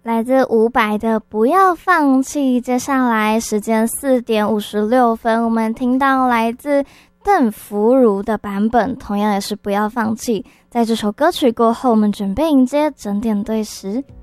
来自伍佰的不要放弃。接下来时间4点56分，我们听到来自邓福如的版本，同样也是不要放弃。在这首歌曲过后，我们准备迎接整点对时。